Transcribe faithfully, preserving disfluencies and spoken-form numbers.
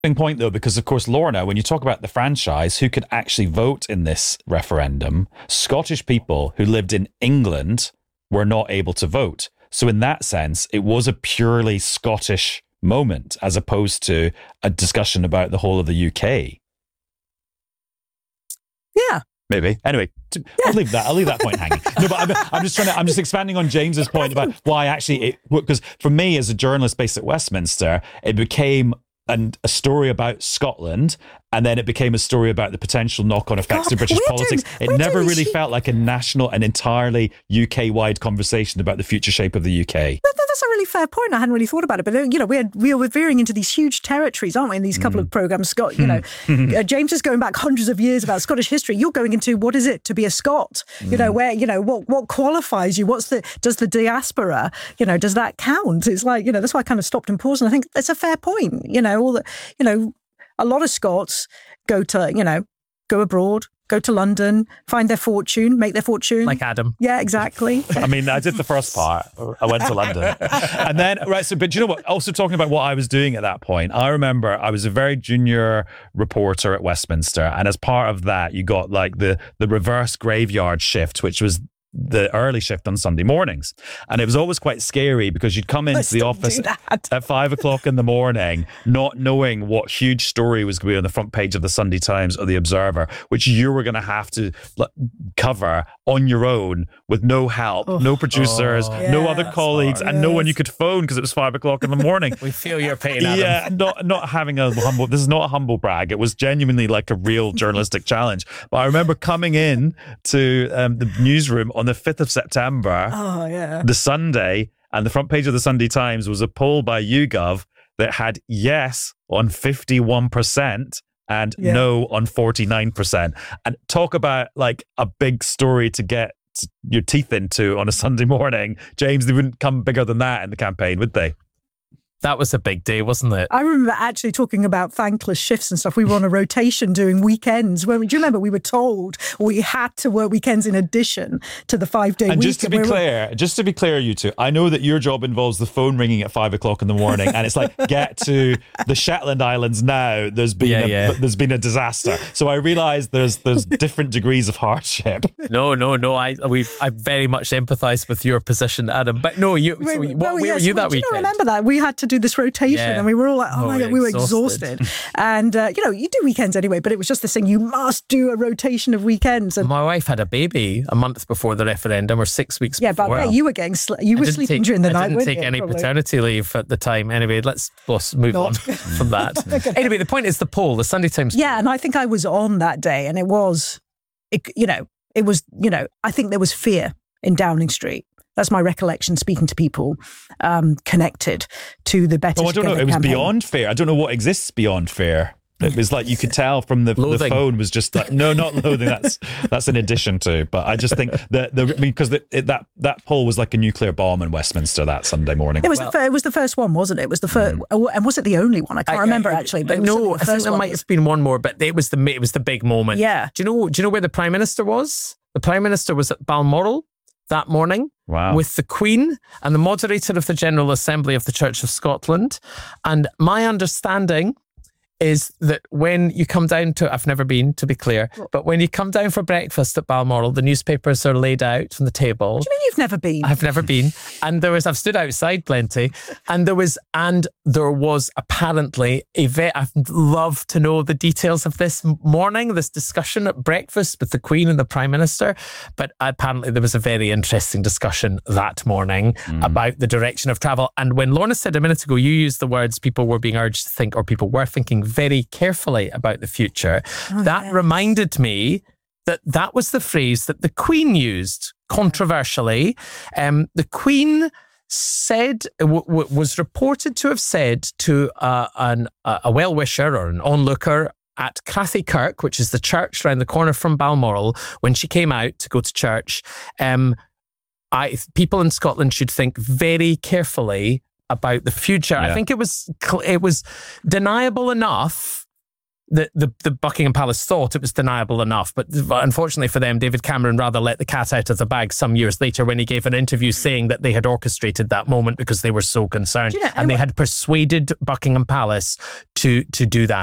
point though, because of course, Lorna, when you talk about the franchise, who could actually vote in this referendum, Scottish people who lived in England were not able to vote. So in that sense, it was a purely Scottish moment as opposed to a discussion about the whole of the U K. Yeah. Maybe. Anyway, yeah. I'll leave that. I'll leave that point hanging. No, but I'm, I'm just trying to. I'm just expanding on James's point about why actually it. Because for me, as a journalist based at Westminster, it became an, a story about Scotland, and then it became a story about the potential knock-on effects God, of British we're politics. doing, it never really she- felt like a national and entirely U K-wide conversation about the future shape of the U K. That, that's a really fair point. I hadn't really thought about it, but you know, we're we're veering into these huge territories, aren't we? In these couple mm. of programs, Scott. You know, uh, James is going back hundreds of years about Scottish history. You're going into what is it to be a Scot? Mm. You know, where you know what what qualifies you? What's the does the diaspora? You know, does that count? It's like you know, that's why I kind of stopped and paused, and I think that's a fair point. You know, all the you know, a lot of Scots go to you know go abroad. Go to London, find their fortune, make their fortune. Like Adam. Yeah, exactly. I mean, I did the first part. I went to London. And then, right, so, but you know what? Also talking about what I was doing at that point, I remember I was a very junior reporter at Westminster. And as part of that, you got like the, the reverse graveyard shift, which was the early shift on Sunday mornings. And it was always quite scary because you'd come into the office at five o'clock in the morning, not knowing what huge story was going to be on the front page of the Sunday Times or the Observer, which you were going to have to cover on your own with no help, oh, no producers, oh, yeah, no other colleagues, hard. and yes. no one you could phone because it was five o'clock in the morning. We feel your pain, Adam. Yeah, not, not having a humble, this is not a humble brag. It was genuinely like a real journalistic challenge. But I remember coming in to um, the newsroom on the fifth of September, oh, yeah. the Sunday, and the front page of the Sunday Times was a poll by YouGov that had yes on fifty-one percent and yeah. no on forty-nine percent. And talk about like a big story to get your teeth into on a Sunday morning. James, they wouldn't come bigger than that in the campaign, would they? That was a big day, wasn't it? I remember actually talking about thankless shifts and stuff. We were on a rotation doing weekends. When, do you remember we were told we had to work weekends in addition to the five-day week? And just to be we clear, were... just to be clear, you two, I know that your job involves the phone ringing at five o'clock in the morning, and it's like, get to the Shetland Islands now. There's been yeah, a, yeah. there's been a disaster. So I realise there's there's different degrees of hardship. No, no, no. I we I very much empathise with your position, Adam. But no, you. Wait, so, well, what, where yes, were you well, that do you weekend? Not remember that we had to do this rotation, yeah. and we were all like, "Oh, oh my god, we were exhausted." exhausted." And uh, you know, you do weekends anyway, but it was just this thing: you must do a rotation of weekends. And my wife had a baby a month before the referendum, or six weeks. Yeah, before. but yeah, you were getting sl- you were sleeping take, during the I night. I didn't take you, any probably. paternity leave at the time. Anyway, let's, let's move Not. on from that. Okay. Anyway, the point is the poll, the Sunday Times. Yeah, poll. and I think I was on that day, and it was, it, you know, it was, you know, I think there was fear in Downing Street. That's my recollection, speaking to people um, connected to the Better Oh, I don't know. Together It was campaign. beyond fear. I don't know what exists beyond fear. It was like you could tell from the, the phone was just like, no, not loathing. That's that's an addition to. But I just think that the because the, it, that that poll was like a nuclear bomb in Westminster that Sunday morning. It was well, the, it was the first one, wasn't it? It was the first, mm. and was it the only one? I can't I, remember I, actually. But no, the I first think there one might was... have been one more, but it was the it was the big moment. Yeah. Do you know? Do you know where the Prime Minister was? The Prime Minister was at Balmoral that morning. Wow. With the Queen and the moderator of the General Assembly of the Church of Scotland. And my understanding is that when you come down to, I've never been, to be clear, but when you come down for breakfast at Balmoral, the newspapers are laid out on the table. What do you mean you've never been? I've never been. And there was, I've stood outside plenty, and there was, and there was apparently a very, I'd love to know the details of this morning, this discussion at breakfast with the Queen and the Prime Minister, but apparently there was a very interesting discussion that morning mm. about the direction of travel. And when Lorna said a minute ago, you used the words people were being urged to think, or people were thinking very carefully about the future. Oh, that yes. reminded me that that was the phrase that the Queen used controversially. Um, the Queen said, w- w- was reported to have said to uh, an, a well-wisher or an onlooker at Crathy Kirk, which is the church around the corner from Balmoral, when she came out to go to church, um, I, people in Scotland should think very carefully about the future. Yeah. I think it was it was deniable enough the, the, the Buckingham Palace thought it was deniable enough. But unfortunately for them, David Cameron rather let the cat out of the bag some years later when he gave an interview saying that they had orchestrated that moment because they were so concerned. Do you know, and they had persuaded Buckingham Palace to, to do that.